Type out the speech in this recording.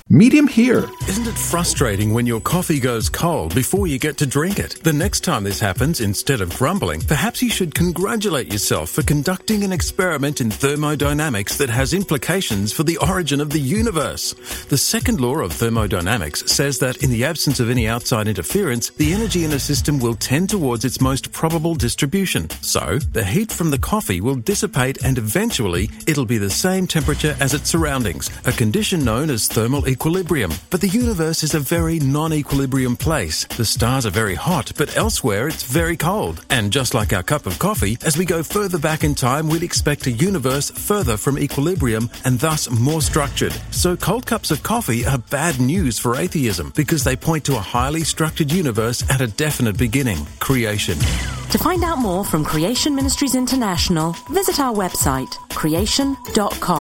Medium here. Isn't it frustrating when your coffee goes cold before you get to drink it? The next time this happens, instead of grumbling, perhaps you should congratulate yourself for conducting an experiment in thermodynamics that has implications for the origin of the universe. The second law of thermodynamics says that in the absence of any outside interference, the energy in a system will tend towards its most probable distribution. So, the heat from the coffee will dissipate and eventually it'll be the same temperature as its surroundings, a condition known as thermal equilibrium. But the universe is a very non-equilibrium place. The stars are very hot, but elsewhere it's very cold. And just like our cup of coffee, as we go further back in time, we'd expect a universe further from equilibrium and thus more structured. So cold cups of coffee are bad news for atheism because they point to a highly structured universe at a definite beginning, creation. To find out more from Creation Ministries International, visit our website, creation.com.